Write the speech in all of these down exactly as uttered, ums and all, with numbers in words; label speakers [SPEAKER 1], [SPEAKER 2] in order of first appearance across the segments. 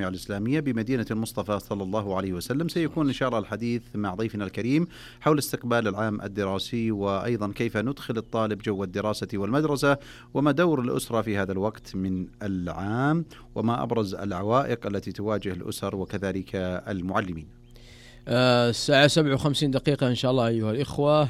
[SPEAKER 1] الجامعة الإسلامية بمدينة المصطفى صلى الله عليه وسلم. سيكون إن شاء الله الحديث مع ضيفنا الكريم حول استقبال العام الدراسي، وأيضا كيف ندخل الطالب جو الدراسة والمدرسة، وما دور الأسرة في هذا الوقت من العام، وما أبرز العوائق التي تواجه الأسر وكذلك المعلمين.
[SPEAKER 2] آه الساعة سبع وخمسين دقيقة إن شاء الله أيها الإخوة،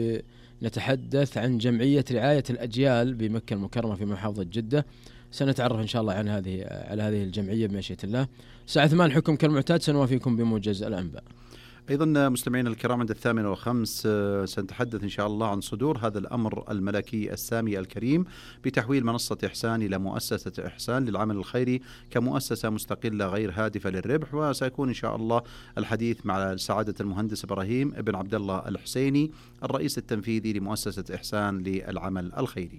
[SPEAKER 2] نتحدث عن جمعية رعاية الأجيال بمكة المكرمة في محافظة جدة. سنتعرف إن شاء الله عن هذه على هذه الجمعية بمشيئة الله. الساعة ثمان حكم كالمعتاد، سنوافيكم بموجز الأنباء.
[SPEAKER 1] أيضا مستمعين الكرام، عند الثامنة وخمس سنتحدث إن شاء الله عن صدور هذا الأمر الملكي السامي الكريم بتحويل منصة إحسان إلى مؤسسة إحسان للعمل الخيري كمؤسسة مستقلة غير هادفة للربح. وسيكون إن شاء الله الحديث مع سعادة المهندس إبراهيم ابن عبد الله الحسيني الرئيس التنفيذي لمؤسسة إحسان للعمل الخيري.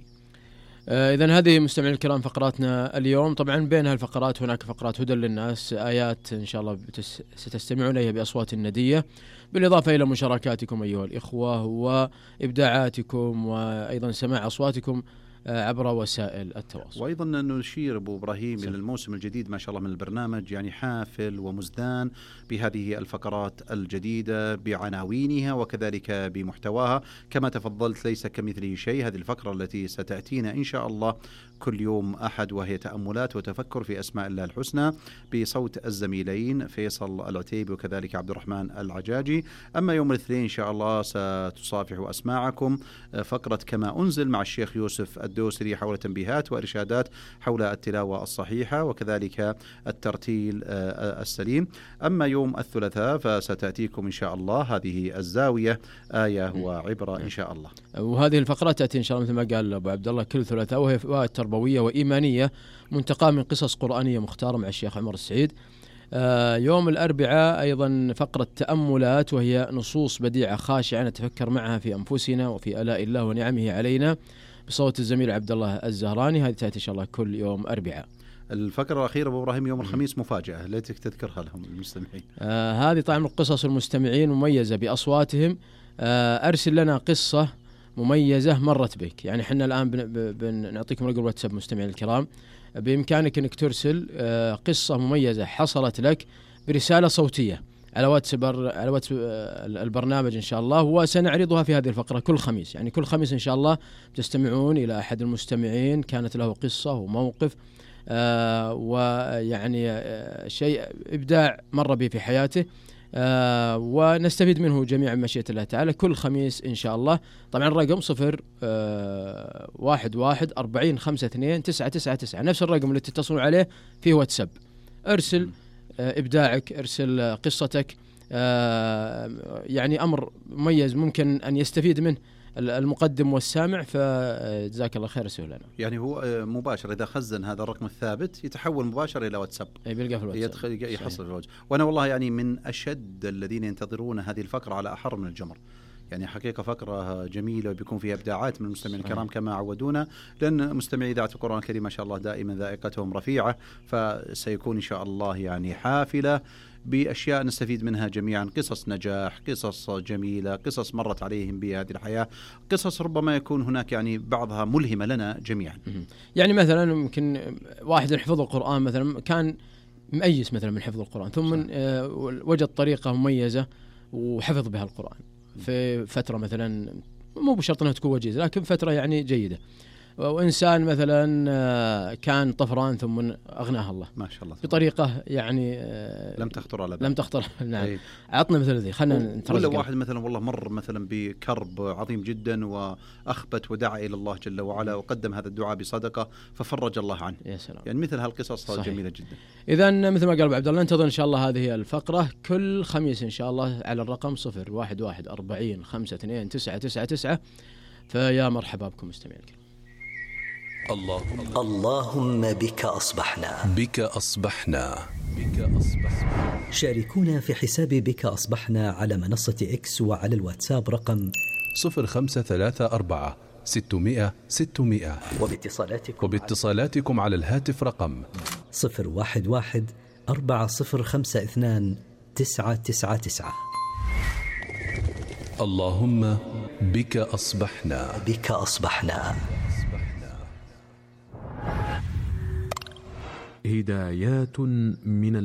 [SPEAKER 2] آه إذن هذه مستمعين الكرام فقراتنا اليوم. طبعا بين هالفقرات هناك فقرات هدى للناس، آيات إن شاء الله بتس ستستمعون إليها بأصوات ندية، بالإضافة إلى مشاركاتكم أيها الإخوة وإبداعاتكم، وأيضا سماع أصواتكم عبر وسائل التواصل.
[SPEAKER 1] وأيضا نشير أبو إبراهيم إلى الموسم الجديد ما شاء الله من البرنامج، يعني حافل ومزدان بهذه الفقرات الجديدة بعناوينها وكذلك بمحتواها. كما تفضلت ليس كمثله شيء، هذه الفقرة التي ستأتينا إن شاء الله كل يوم أحد، وهي تأملات وتفكر في أسماء الله الحسنى بصوت الزميلين فيصل العتيبي وكذلك عبد الرحمن العجاجي. أما يوم الاثنين إن شاء الله ستصافح أسماعكم فقرة كما أنزل مع الشيخ يوسف الدوسري حول تنبيهات وإرشادات حول التلاوة الصحيحة وكذلك الترتيل السليم. أما يوم الثلاثاء فستأتيكم إن شاء الله هذه الزاوية آية وعبرة إن شاء الله.
[SPEAKER 2] وهذه الفقرات تأتي إن شاء الله مثل ما قال أبو عبد الله كل ثلاثاء، وهي فوائد تربوية وإيمانية منتقاة من قصص قرآنية مختارة مع الشيخ عمر السعيد. آه يوم الأربعاء أيضا فقرة تأملات، وهي نصوص بديعة خاشعة نتفكر معها في أنفسنا وفي آلاء الله ونعمه علينا بصوت الزميل عبد الله الزهراني. هذه تأتي إن شاء الله كل يوم أربعاء.
[SPEAKER 1] الفقرة الأخيرة أبو إبراهيم يوم الخميس مفاجأة، ليتك تذكرها لهم المستمعين.
[SPEAKER 2] آه هذه طبعا قصص المستمعين مميزة بأصواتهم. آه أرسل لنا قصة مميزة مرت بك، يعني حنا الآن بنعطيكم رقم واتساب مستمعين الكرام، بإمكانك أنك ترسل آه قصة مميزة حصلت لك برسالة صوتية على واتساب على واتساب البرنامج إن شاء الله، وسنعرضها في هذه الفقرة كل خميس. يعني كل خميس إن شاء الله تستمعون إلى أحد المستمعين كانت له قصة وموقف آه ويعني آه شيء إبداع مر به في حياته، آه ونستفيد منه جميعا بمشيئة الله تعالى كل خميس إن شاء الله. طبعا الرقم صفر آه واحد واحد أربعين خمسة اثنين تسعة تسعة تسعة، نفس الرقم اللي تتصلون عليه في واتساب. ارسل آه إبداعك، ارسل قصتك، آه يعني أمر مميز ممكن أن يستفيد منه المقدم والسامع، فجزاك الله خير ارسل لنا.
[SPEAKER 1] يعني هو مباشر إذا خزن هذا الرقم الثابت يتحول مباشر إلى واتساب،
[SPEAKER 2] أي بيلقى في الواتساب،
[SPEAKER 1] يدخل يحصل في الواتساب. وأنا والله يعني من أشد الذين ينتظرون هذه الفقرة على أحر من الجمر. يعني حقيقة فقرة جميلة وبيكون فيها إبداعات من المستمعين الكرام كما عودونا، لأن مستمعي إذاعة القرآن الكريم ما شاء الله دائما ذائقتهم رفيعة، فسيكون إن شاء الله يعني حافلة بأشياء نستفيد منها جميعا، قصص نجاح، قصص جميلة، قصص مرت عليهم بهذه الحياة، قصص ربما يكون هناك يعني بعضها ملهمة لنا جميعا.
[SPEAKER 2] يعني مثلا ممكن واحد حفظ القرآن مثلا كان مؤيس مثلا من حفظ القرآن، ثم وجد طريقة مميزة وحفظ بها القرآن في فترة مثلا مو بشرط أنها تكون وجيزة، لكن فترة يعني جيدة. وإنسان مثلا كان طفران ثم أغناه الله
[SPEAKER 1] ما شاء الله
[SPEAKER 2] بطريقة يعني
[SPEAKER 1] لم تخطر على بال.
[SPEAKER 2] لم تخطر نعم. عطنا مثل ذي، خلنا
[SPEAKER 1] نترجم. ولا واحد مثلا والله مر مثلا بكرب عظيم جدا وأخبت ودعا إلى الله جل وعلا وقدم هذا الدعاء بصدقة ففرج الله عنه.
[SPEAKER 2] يا سلام.
[SPEAKER 1] يعني مثل هالقصص جميلة جدا.
[SPEAKER 2] إذن مثل ما قال عبد الله ننتظر إن شاء الله هذه الفقرة كل خميس إن شاء الله على الرقم صفر واحد واحد أربعين خمسة اثنين تسعة تسعة تسعة. فيا مرحبا بكم مستمعين.
[SPEAKER 3] اللهم اللهم بك أصبحنا
[SPEAKER 4] بك أصبحنا بك أصبحنا.
[SPEAKER 3] شاركونا في حساب بك أصبحنا على منصة إكس وعلى الواتساب رقم
[SPEAKER 4] صفر خمسة ثلاثة أربعة ستمائة ستمائة،
[SPEAKER 3] وباتصالاتكم
[SPEAKER 4] وباتصالاتكم على الهاتف رقم
[SPEAKER 3] صفر واحد واحد أربعة صفر خمسة اثنان تسعة تسعة تسعة.
[SPEAKER 4] اللهم بك أصبحنا
[SPEAKER 3] بك أصبحنا.
[SPEAKER 5] هدايات من